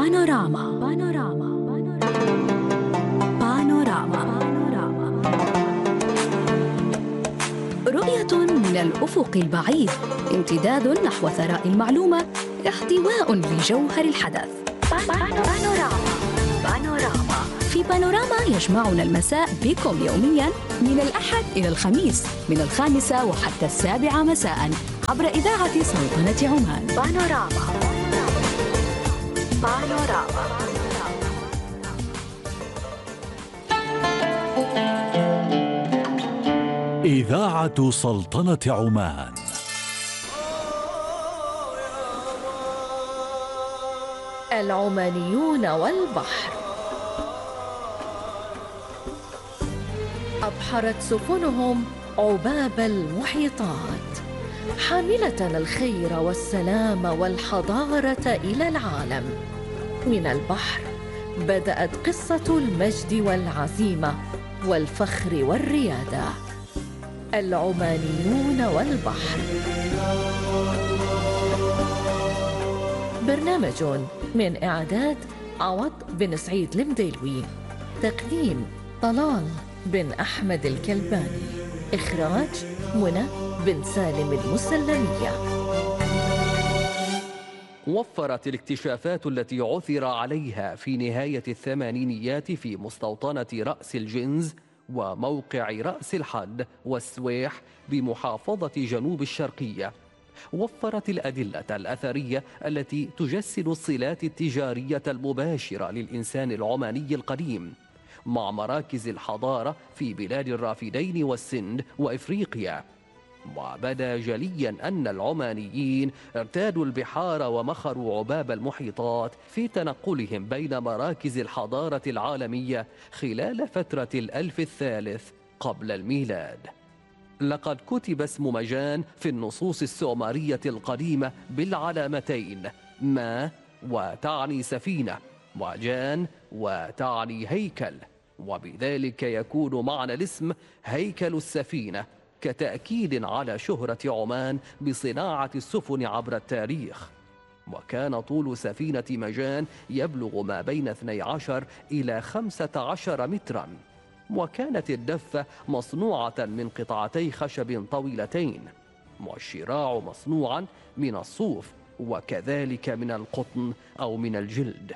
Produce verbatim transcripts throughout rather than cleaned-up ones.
بانوراما بانوراما بانوراما بانوراما رؤية من الأفق البعيد، امتداد نحو ثراء المعلومة، احتواء لجوهر الحدث. بانوراما بانوراما في بانوراما يجمعنا المساء بكم يومياً من الأحد إلى الخميس من الخامسة وحتى السابعة مساءً عبر إذاعة سلطنة عمان. بانوراما بانوراما إذاعة سلطنة عمان. العمانيون والبحر. أبحرت سفنهم عباب المحيطات حاملة الخير والسلام والحضارة إلى العالم. من البحر بدأت قصة المجد والعزيمة والفخر والريادة. العمانيون والبحر، برنامج من إعداد عوض بن سعيد المديلوي، تقديم طلال بن أحمد الكلباني، إخراج منى بن سالم المسلمية. وفرت الاكتشافات التي عثر عليها في نهاية الثمانينيات في مستوطنة رأس الجنز وموقع رأس الحد والسويح بمحافظة جنوب الشرقية، وفرت الأدلة الأثرية التي تجسد الصلات التجارية المباشرة للإنسان العماني القديم مع مراكز الحضارة في بلاد الرافدين والسند وإفريقيا. وبدا جليا أن العمانيين ارتادوا البحار ومخروا عباب المحيطات في تنقلهم بين مراكز الحضارة العالمية خلال فترة الألف الثالث قبل الميلاد. لقد كتب اسم مجان في النصوص السومرية القديمة بالعلامتين ما وتعني سفينة، وجان وتعني هيكل، وبذلك يكون معنى الاسم هيكل السفينة، كتأكيد على شهرة عمان بصناعة السفن عبر التاريخ. وكان طول سفينة مجان يبلغ ما بين اثني عشر إلى خمسة عشر متراً، وكانت الدفة مصنوعة من قطعتي خشب طويلتين، والشراع مصنوعا من الصوف وكذلك من القطن أو من الجلد.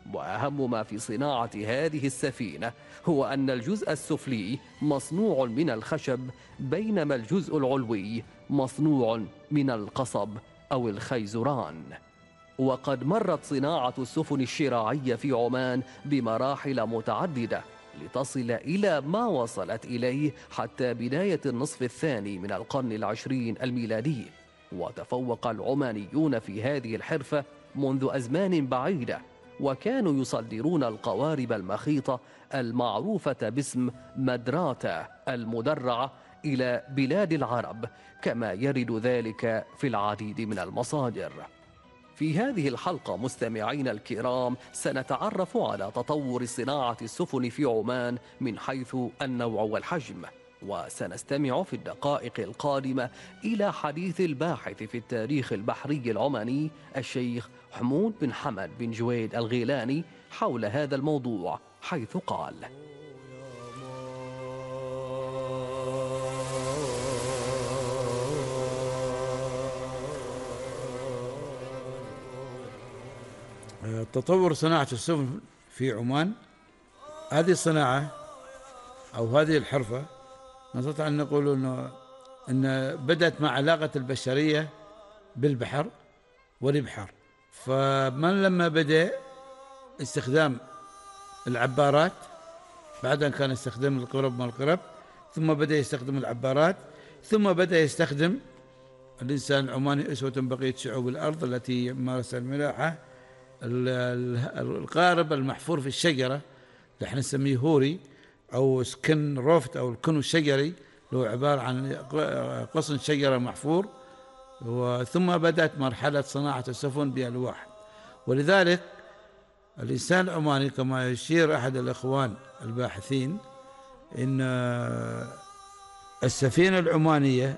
وأهم ما في صناعة هذه السفينة هو أن الجزء السفلي مصنوع من الخشب، بينما الجزء العلوي مصنوع من القصب أو الخيزران. وقد مرت صناعة السفن الشراعية في عمان بمراحل متعددة لتصل إلى ما وصلت إليه حتى بداية النصف الثاني من القرن العشرين الميلادي. وتفوق العمانيون في هذه الحرفة منذ أزمان بعيدة، وكانوا يصدرون القوارب المخيطة المعروفة باسم مدراتا المدرعة إلى بلاد العرب، كما يرد ذلك في العديد من المصادر. في هذه الحلقة مستمعين الكرام سنتعرف على تطور صناعة السفن في عمان من حيث النوع والحجم، وسنستمع في الدقائق القادمة إلى حديث الباحث في التاريخ البحري العماني الشيخ حمود بن حمد بن جويد الغيلاني حول هذا الموضوع، حيث قال: تطور صناعة السفن في عمان. هذه الصناعة أو هذه الحرفة نستطيع أن نقول أنه أن بدأت مع علاقة البشرية بالبحر والبحار. فمن لما بدأ استخدام العبارات، بعد أن كان يستخدم القرب والقرب، ثم بدأ يستخدم العبارات، ثم بدأ يستخدم الإنسان العماني أسوة بقية شعوب الأرض التي مارس الملاحة القارب المحفور في الشجرة اللي احنا نسميه هوري أو سكن روفت أو الكنو الشجري، اللي هو عبارة عن قصن شجرة محفور. ثم بدأت مرحلة صناعة السفن بالألواح. ولذلك الإنسان العماني كما يشير أحد الإخوان الباحثين إن السفينة العمانية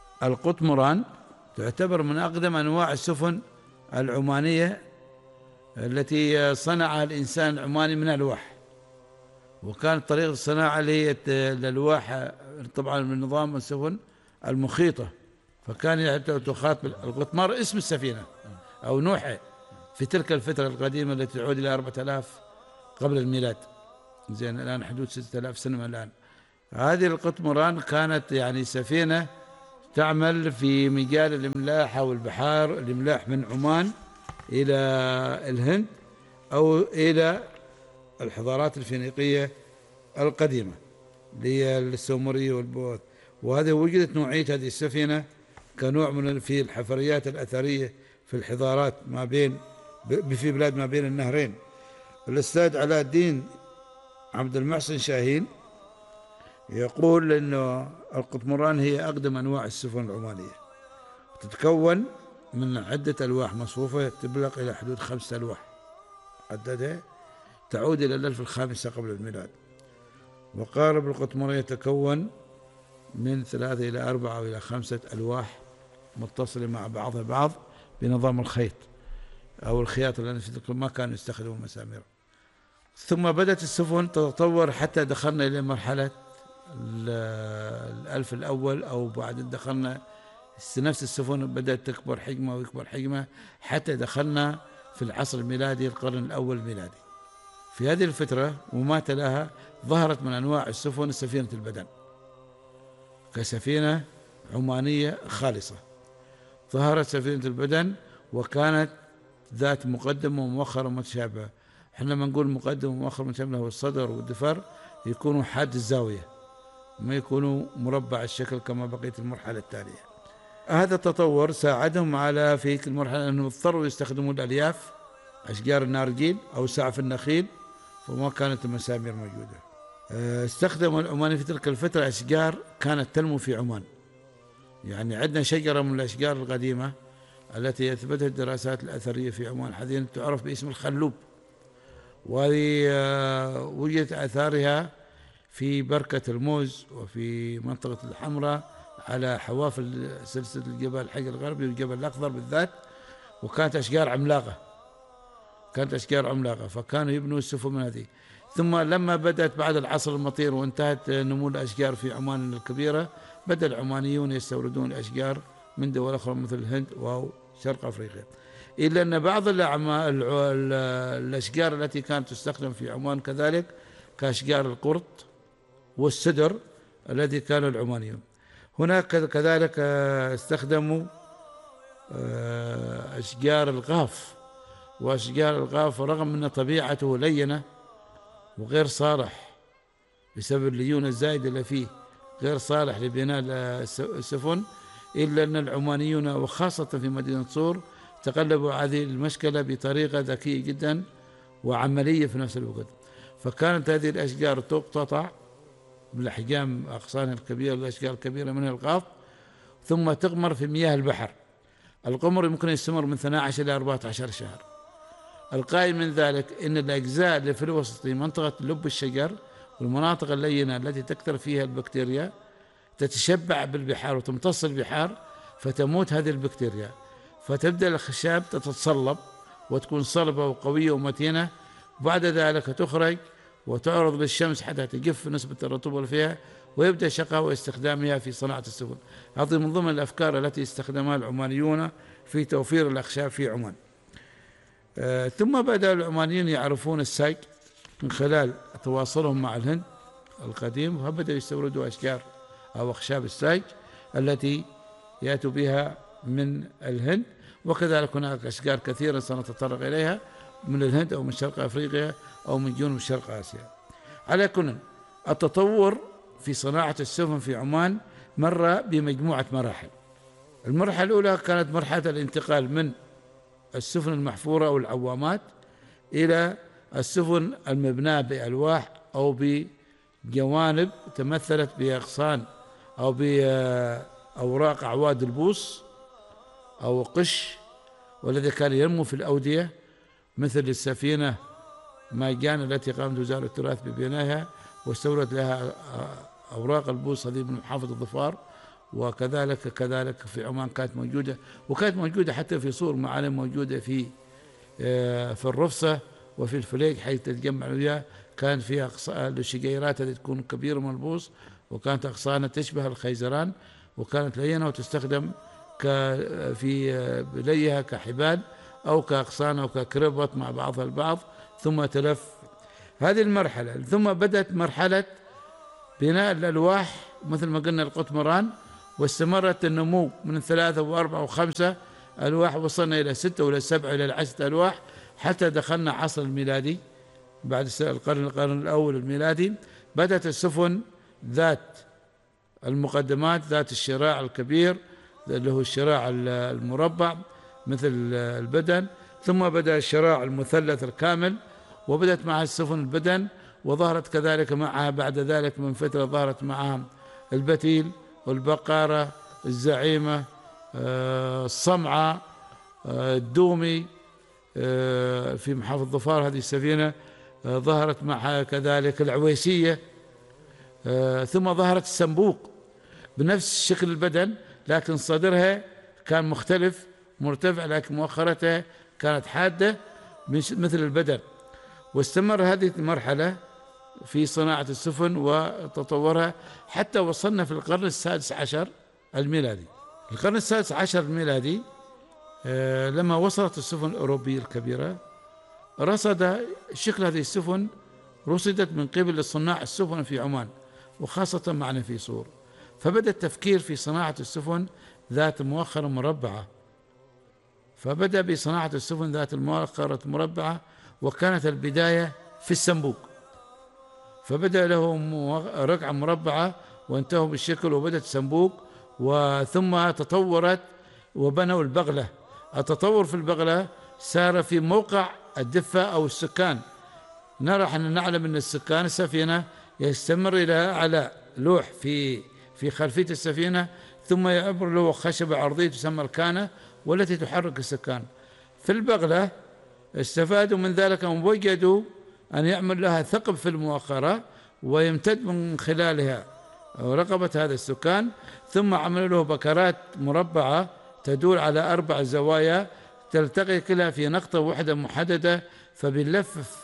القطمران تعتبر من أقدم أنواع السفن العمانية التي صنعها الإنسان العماني من ألواح، وكانت طريقة الصناعة اللي هي الألواح طبعا من نظام السفن المخيطة، فكان تخاط القطمار اسم السفينة أو نوحة في تلك الفترة القديمة التي تعود إلى أربعة آلاف قبل الميلاد. زين الآن حدود ستة آلاف سنة من الآن. هذه القطمران كانت يعني سفينة تعمل في مجال الإملاح أو البحار، الإملاح من عمان إلى الهند أو إلى الحضارات الفينيقية القديمة اللي هي السومرية والبوذ. وهذه وجدت نوعية هذه السفينة كنوع من في الحفريات الأثرية في الحضارات ما بين في بلاد ما بين النهرين. الأستاذ علاء الدين عبد المحسن شاهين يقول إنه القطمران هي أقدم أنواع السفن العمانية، تتكون من عدة ألواح مصفوفة تبلغ إلى حدود خمسة ألواح عددها تعود إلى الألف الخامسة قبل الميلاد. وقارب القطمرة يتكون من ثلاثة إلى أربعة أو إلى خمسة ألواح متصلة مع بعضها بعض بنظام الخيط أو الخياط، لأن في تلك ما كانوا يستخدموا مسامير. ثم بدأت السفن تتطور حتى دخلنا إلى مرحلة الألف الأول، أو بعد دخلنا نفس السفن بدأت تكبر حجمها ويكبر حجمها حتى دخلنا في العصر الميلادي القرن الأول الميلادي. في هذه الفترة وما تلاها ظهرت من أنواع السفن سفينة البدن كسفينة عمانية خالصة. ظهرت سفينة البدن وكانت ذات مقدمة ومؤخرة متشابهة. احنا لما نقول مقدمة ومؤخرة متشابهة هو الصدر والدفر يكونوا حاد الزاوية، ما يكونوا مربع الشكل كما بقية المرحلة التالية. هذا التطور ساعدهم على في المرحلة أنهم اضطروا يستخدموا الألياف، أشجار النارجيل أو سعف النخيل، فما كانت المسامير موجودة. استخدموا العماني في تلك الفترة أشجار كانت تنمو في عمان. يعني عندنا شجرة من الأشجار القديمة التي أثبتها الدراسات الأثرية في عمان حاليا تعرف باسم الخلوب، وهذه وجدت آثارها في بركة الموز وفي منطقة الحمراء على حواف سلسلة الجبل الحج الغربي والجبل الأخضر بالذات، وكانت أشجار عملاقة كانت أشجار عملاقة فكانوا يبنوا السفن من هذه. ثم لما بدأت بعد العصر المطير وانتهت نمو الأشجار في عمان الكبيرة، بدأ العمانيون يستوردون الأشجار من دول أخرى مثل الهند أو شرق أفريقيا، إلا أن بعض الأشجار التي كانت تستخدم في عمان كذلك كأشجار القرط والسدر الذي كان العمانيون. هناك كذلك استخدموا أشجار الغاف، وأشجار الغاف رغم أن طبيعته لينة وغير صالح بسبب الليونة الزائدة اللي فيه غير صالح لبناء السفن، إلا أن العمانيون وخاصة في مدينة صور تقلبوا هذه المشكلة بطريقة ذكية جدا وعملية في نفس الوقت. فكانت هذه الأشجار تقتطع بالأحجام أغصانها الكبيرة والأشجار الكبيرة منها الغاف، ثم تغمر في مياه البحر. القمر يمكن يستمر من اثني عشر إلى أربعة عشر شهر. القائم من ذلك أن الأجزاء اللي في الوسط في منطقة لب الشجر والمناطق اللينة التي تكثر فيها البكتيريا تتشبع بالبحار وتمتص البحار فتموت هذه البكتيريا، فتبدأ الخشاب تتصلب وتكون صلبة وقوية ومتينة، وبعد ذلك تخرج وتعرض للشمس حتى تجف نسبة الرطوبة فيها ويبدأ شقاوة استخدامها في صناعة السفن. هذه من ضمن الأفكار التي استخدمها العمانيون في توفير الأخشاب في عمان. آه ثم بدأ العمانيين يعرفون الساج من خلال تواصلهم مع الهند القديم، فبدأوا يستوردوا أشجار أو أخشاب الساج التي يأتوا بها من الهند، وكذلك هناك أشجار كثيرة سنتطرق إليها من الهند أو من شرق أفريقيا أو من جنوب شرق آسيا. على كل التطور في صناعة السفن في عمان مر بمجموعة مراحل. المرحلة الأولى كانت مرحلة الانتقال من السفن المحفورة أو العوامات إلى السفن المبناة بألواح أو بجوانب تمثلت بأغصان أو بأوراق أعواد البوص أو قش، والذي كان ينمو في الأودية مثل السفينة ماجان التي قامت وزارة التراث ببنائها واستورد لها أوراق البوص هذه من محافظة الظفار، وكذلك كذلك في عمان كانت موجودة، وكانت موجودة حتى في صور معالم موجودة في في الرفصة وفي الفليك حيث تتجمع وياه، كان فيها الشجيرات التي تكون كبيرة ملبوس، وكانت أغصانها تشبه الخيزران، وكانت لينة وتستخدم في بليها كحبال أو كأغصان أو ككربط مع بعضها البعض، ثم تلف. هذه المرحلة. ثم بدأت مرحلة بناء الألواح مثل ما قلنا القطمران، واستمرت النمو من ثلاثة وأربعة وخمسة ألواح، وصلنا إلى ستة وإلى سبعة إلى عشرة ألواح، حتى دخلنا عصر الميلادي بعد القرن القرن الأول الميلادي. بدأت السفن ذات المقدمات ذات الشراع الكبير اللي هو الشراع المربع مثل البدن، ثم بدأ الشراع المثلث الكامل، وبدأت معها السفن البدن، وظهرت كذلك معها بعد ذلك من فترة ظهرت معها البتيل والبقارة الزعيمة، الصمعة، الدومي في محافظ ظفار هذه السفينة ظهرت معها كذلك العويسية، ثم ظهرت السنبوق بنفس شكل البدن لكن صدرها كان مختلف مرتفع، لكن مؤخرتها كانت حادة مثل البدن. واستمر هذه المرحلة في صناعة السفن وتطورها حتى وصلنا في القرن السادس عشر الميلادي. القرن السادس عشر الميلادي لما وصلت السفن الأوروبية الكبيرة، رصد شكل هذه السفن رصدت من قبل صناع السفن في عمان وخاصة معنا في صور، فبدأ التفكير في صناعة السفن ذات مؤخرة مربعة، فبدأ بصناعة السفن ذات المؤخرة مربعة، وكانت البداية في السنبوق، فبدأ له رقعة مربعة وانتهوا بالشكل وبدأت السنبوق، وثم تطورت وبنوا البغلة. التطور في البغلة سار في موقع الدفة أو السكان. نرى أن نعلم أن السكان السفينة يستمر إلى أعلى لوح في في خلفية السفينة، ثم يعبر له خشبة عرضية تسمى الكانة والتي تحرك السكان. في البغلة استفادوا من ذلك ووجدوا أن يعمل لها ثقب في المؤخرة ويمتد من خلالها رقبة هذا السكان، ثم عملوا له بكرات مربعة تدور على أربع زوايا تلتقي كلها في نقطة واحدة محددة، فبنلفف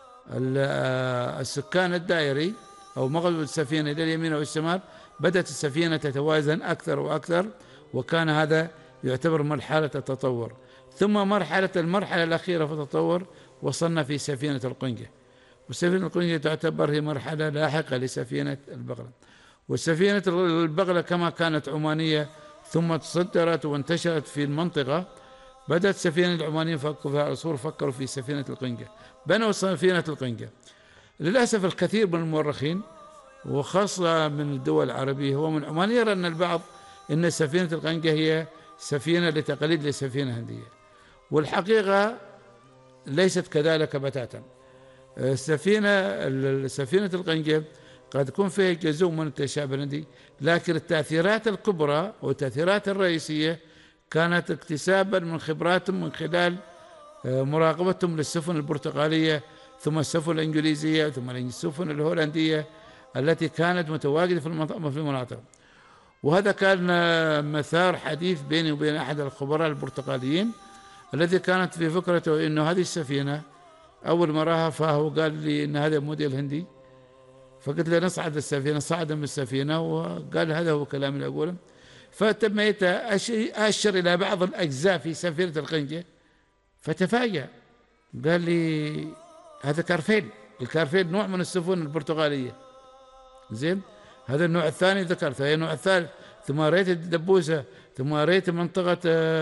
السكان الدائري أو مغلب السفينة إلى اليمين أو الشمال، بدأت السفينة تتوازن أكثر وأكثر، وكان هذا يعتبر مرحلة التطور. ثم مرحلة المرحلة الأخيرة في التطور وصلنا في سفينة القنجة، وسفينة القنجة تعتبر هي مرحلة لاحقة لسفينة البغلة. والسفينة البغلة كما كانت عمانية ثم تصدرت وانتشرت في المنطقة، بدأت سفينة العمانيين فكروا فيها الأصول فكروا في سفينة القنجة، بنوا سفينة القنجة. للأسف الكثير من المؤرخين وخاصة من الدول العربية ومن عمان يرى أن البعض أن سفينة القنجة هي سفينة لتقليد لسفينة هندية، والحقيقة ليست كذلك بتاتا. السفينة سفينة القنجة قد يكون فيها جزء من التشابه الهندي، لكن التأثيرات الكبرى والتأثيرات الرئيسية كانت اكتسابا من خبراتهم من خلال مراقبتهم للسفن البرتغالية ثم السفن الإنجليزية ثم السفن الهولندية التي كانت متواجدة في المناطق. وهذا كان مثار حديث بيني وبين أحد الخبراء البرتغاليين الذي كانت في فكرته إنه هذه السفينة أول ما رأها فهو قال لي إن هذا موديل هندي، فقلت له نصعد السفينة، صعد من السفينة وقال هذا هو كلام اللي أقوله. فتميت أشر إلى بعض الأجزاء في سفينة القنجة فتفاجأ، قال لي هذا كارفيل، الكارفيل نوع من السفن البرتغالية، زين، هذا النوع الثاني ذكرته، هي النوع الثالث، ثم رأيت الدبوسة، ثم رأيت منطقة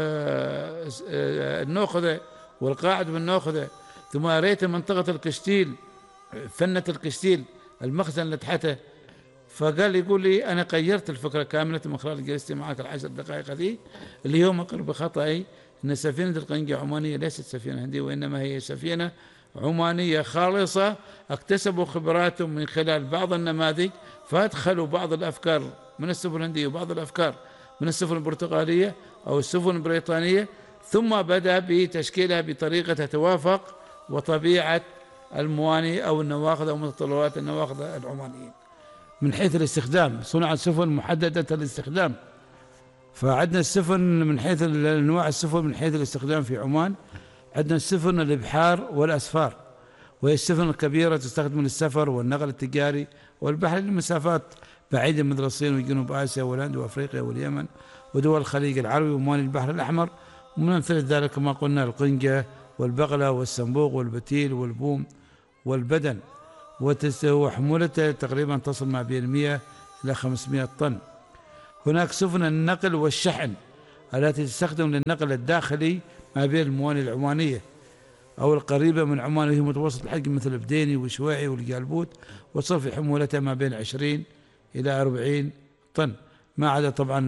النوخذة والقاعد من النوخذة، ثم رأيت منطقة الكشتيل، فنة الكشتيل، المخزن اللي تحته. فقال لي يقول لي أنا غيرت الفكرة كاملة من خلال جلستي معك العشر دقائق هذه، اللي هو مقر بخطأي أن سفينة القنجة عمانية ليست سفينة هندية، وإنما هي سفينة عمانية خالصة اكتسبوا خبراتهم من خلال بعض النماذج، فادخلوا بعض الأفكار من السفن الهندية وبعض الأفكار من السفن البرتغالية أو السفن البريطانية، ثم بدأ بتشكيلها بطريقة تتوافق وطبيعة المواني أو النواخذ أو متطلبات النواخذ العمانيين. من حيث الاستخدام صنع السفن محددة الاستخدام، فعندنا السفن من حيث انواع السفن من حيث الاستخدام في عمان عندنا السفن الإبحار والأسفار، وهي السفن الكبيرة تستخدم للسفر والنقل التجاري والبحر لمسافات بعيدة مثل الصين وجنوب آسيا والهند وأفريقيا واليمن ودول الخليج العربي وموانئ البحر الأحمر. ومن أمثلة ذلك كما قلنا القنجة والبغلة والسنبوق والبتيل والبوم والبدن، وحمولتها تقريبا تصل ما بين مئة إلى خمسمئة طن. هناك سفن النقل والشحن التي تستخدم للنقل الداخلي ما بين الموانئ العمانية أو القريبة من عمان وهي متوسط الحجم مثل البديني وشويعي والجالبوت، وصل في حمولتها ما بين عشرين إلى أربعين طن، ما عدا طبعا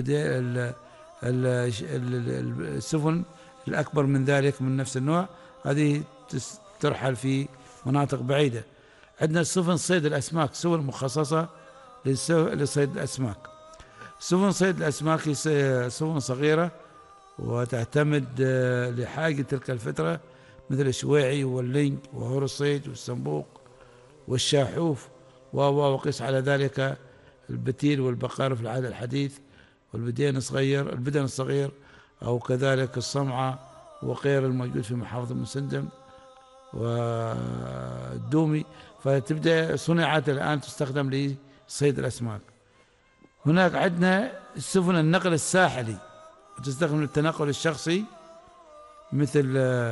السفن الأكبر من ذلك من نفس النوع، هذه ترحل في مناطق بعيدة. عندنا السفن صيد الأسماك، سفن مخصصة لصيد الأسماك. سفن صيد الأسماك هي سفن صغيرة وتعتمد لحاجة تلك الفترة مثل الشويعي واللينج وهور الصيد والسنبوق والشاحوف، وقس على ذلك البتيل والبقار في العهد الحديث، والبدين الصغير البدن الصغير، أو كذلك الصمعة وغير الموجود في محافظة مسندم والدومي. فتبدأ صنعت الآن تستخدم لصيد الأسماك. هناك عندنا سفن النقل الساحلي وتستخدم للتنقل الشخصي مثل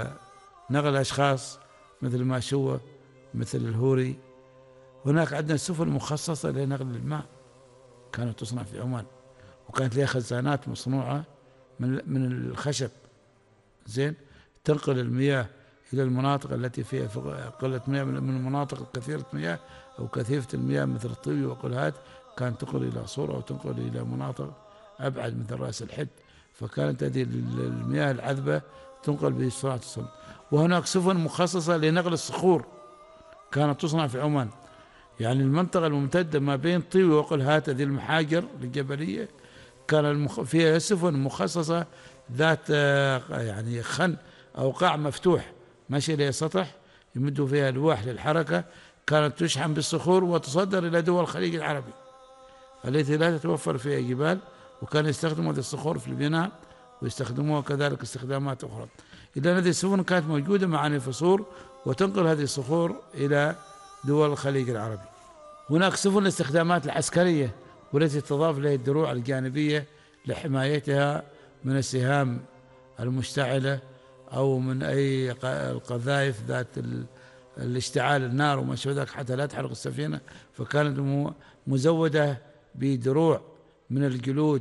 نقل الأشخاص مثل الماشوة مثل الهوري. هناك عندنا سفن مخصصة لنقل الماء كانت تصنع في عمان، وكانت لها خزانات مصنوعة من من الخشب، زين، تنقل المياه إلى المناطق التي فيها قلة مياه، من المناطق الكثيرة مياه أو كثيفة المياه مثل الطوي وقلهات، كانت تنقل إلى صورة وتنقل إلى مناطق أبعد مثل رأس الحد، فكانت هذه المياه العذبة تنقل بسرعة الصنع. وهناك سفن مخصصة لنقل الصخور كانت تصنع في عمان، يعني المنطقة الممتدة ما بين طيوي وقلهات، هذه المحاجر الجبلية كان فيها سفن مخصصة ذات يعني خن أو قاع مفتوح ماشي لها سطح يمدوا فيها ألواح للحركة، كانت تشحن بالصخور وتصدر إلى دول الخليج العربي التي لا تتوفر فيها جبال، وكان يستخدموا هذه الصخور في البناء ويستخدموها كذلك استخدامات أخرى. إذا هذه السفن كانت موجودة مع الفصول وتنقل هذه الصخور إلى دول الخليج العربي. هناك سفن الاستخدامات العسكرية والتي تضاف لها الدروع الجانبية لحمايتها من السهام المشتعلة أو من أي القذائف ذات الاشتعال النار وما شابه ذلك حتى لا تحرق السفينة، فكانت مزودة بدروع من الجلود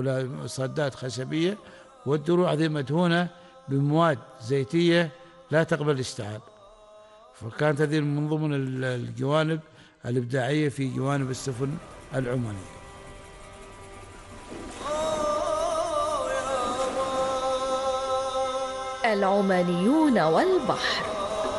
وصدات خشبية، والدروع هذه مدهونة بمواد زيتية لا تقبل الاشتعال. فكانت هذه من ضمن الجوانب الإبداعية في جوانب السفن العمانية. العمانيون والبحر.